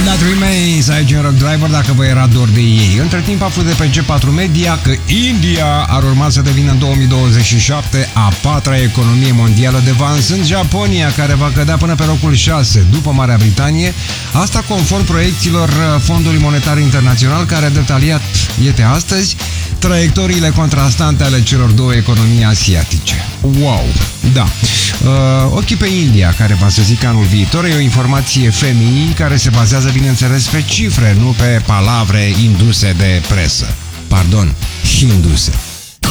That Remains, aici în Rock Driver, dacă vă era dor de ei. Între timp aflu de pe G4 Media că India ar urma să devină în 2027 a patra economie mondială, devansând Japonia, care va cădea până pe locul 6 după Marea Britanie. Asta conform proiecțiilor Fondului Monetar Internațional, care a detaliat, iete astăzi, traiectoriile contrastante ale celor două economii asiatice. Wow! Da. Ochii pe India, care va să zic anul viitor, e o informație FMI care se bazează, bineînțeles, pe cifre, nu pe palavre induse de presă. Pardon, induse.